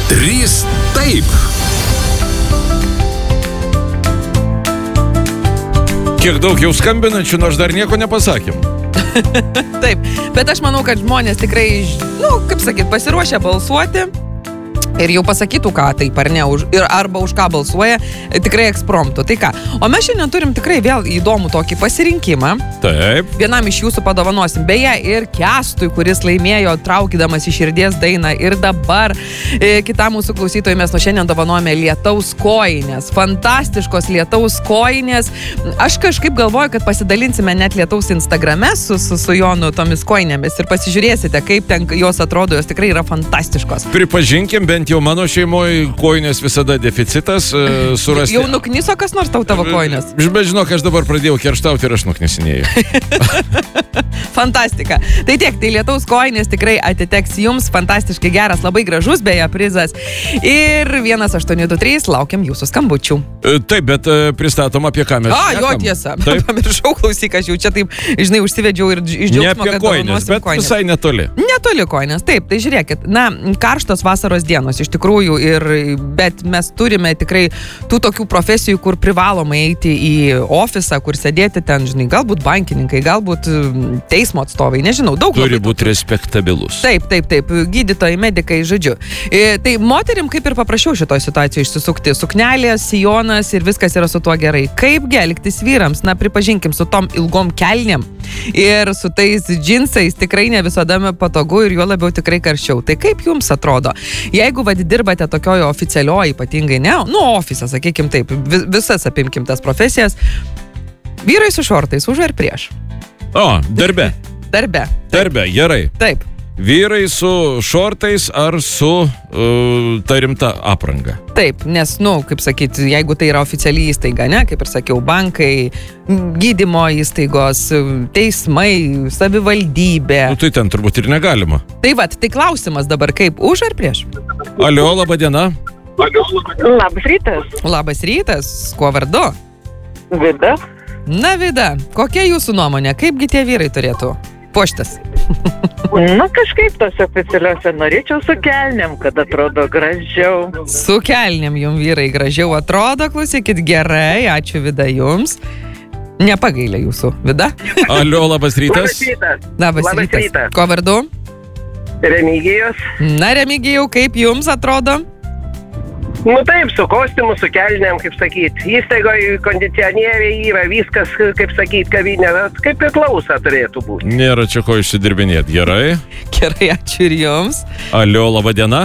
3 taip. Kiek daug jau skambinančių, nors dar nieko nepasakėm. Taip, bet aš manau, kad žmonės tikrai, kaip sakyt, pasiruošę balsuoti ir jau pasakytų, ką taip ar ne, arba už ką balsuoja, tikrai ekspromtu. Tai ką, o mes šiandien turim tikrai vėl įdomų tokį pasirinkimą. Taip. Vienam iš jūsų padovanosim, beje, ir Kęstui, kuris laimėjo traukydamas į širdies dainą, ir dabar kitam mūsų klausytojui mes nuo šiandien dovanojame lietaus kojinės, fantastiškos lietaus kojinės. Aš kažkaip galvoju, kad pasidalinsime net lietaus Instagrame su Jonu tomis kojinėmis ir pasižiūrėsite, kaip ten jos atrodo, jos tikrai yra fantastiškos. Pripažinkim, bent jau mano šeimoje kojinės visada deficitas surasti. Jau nukniso kas nors tavo kojinės? Bet žinok, aš dabar pradėjau kerštauti ir aš nuknisinėjau. Fantastika. Tai tiek, tai lietaus kojinės tikrai atiteks jums, fantastiškai geras, labai gražus beje prizas. Ir 1823 laukiam jūsų skambučių. Taip, bet pristatom apie ką mes šnekam. Jo tiesa. Pamiršau, klausyk, aš jau čia taip, žinai, užsivedžiau ir iš džiaugsmo, kad kojinės, bet kojinės. Visai netoli. Netoli kojinės, taip, tai žiūrėkit, karštos vasaros dienos iš tikrųjų, bet mes turime tikrai tų tokių profesijų, kur privaloma eiti į ofisą, kur sėdėti ten, žinai, galbūt bankininkai, galbūt teismo atstovai, nežinau, daug labai. Turi būti respektabilus. Taip, gydytojai, medikai, žodžiu. Tai moterim kaip ir paprašiau šitoj situacijoje išsisukti. Suknelės, sijonas ir viskas yra su tuo gerai. Kaip elgtis vyrams? Pripažinkim, su tom ilgom kelnėm ir su tais džinsais tikrai ne visada patogu ir juo labiau tikrai karščiau. Tai kaip jums atrodo? Jeigu dirbate tokioje oficialioje, ypatingai, ofise, sakykim taip, visas apimkim tas profesijas, vyrai su šortais, už ar prieš? Darbe. Darbe, gerai. Taip. Vyrai su šortais ar su ta rimta apranga? Taip, nes, kaip sakyt, jeigu tai yra oficiali įstaiga, ne, kaip ir sakiau, bankai, gydymo įstaigos, teismai, savivaldybė. Tai ten turbūt ir negalima. Tai tai klausimas dabar kaip, už ar prieš? Alio, laba diena. Labas rytas. Labas rytas, kuo vardu? Vida. Na, Vida, kokia jūsų nuomonė, kaipgi tie vyrai turėtų puoštis? Kažkaip tos oficialiuose norėčiau su kelnėm, kad atrodo gražiau. Su kelnėm jums vyrai gražiau atrodo, klausykit, gerai, ačiū Vida jums. Nepagailė jūsų, Vida. Alio, labas rytas. Labas rytas. Ko vardu? Remigijus. Na, Remigijau, kaip jums atrodo? Taip, su kostiumu, su kelnėm, kaip sakyt. Įstaigoje kondicionieriai yra, viskas, kaip sakyt, kavinė, kaip priklauso turėtų būti. Nėra čia ko išsidirbinėti, gerai? Gerai, ačiū ir jums. Alio, laba diena.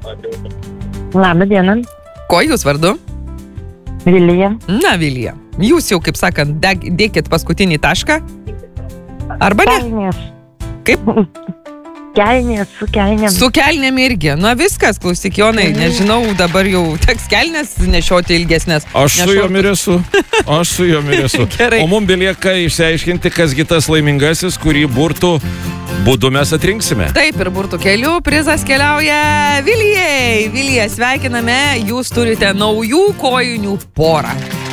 Labą dieną. Ko jūs vardu? Vilija. Na, Vilija, jūs jau, kaip sakant, dėkit paskutinį tašką? Arba ne? Kelnės. Kaip? Kelnės, su kelnėm. Su kelnėm irgi. Viskas, klausyk, Jonai, nežinau, dabar jau teks kelnės nešioti ilgesnės. Aš su jom ir esu. O mums belieka išsiaiškinti, kasgi tas laimingasis, kurį burtų būdu mes atrinksime. Taip, ir burtų keliu prizas keliauja Vilijai. Vilija, sveikiname, jūs turite naujų kojinių porą.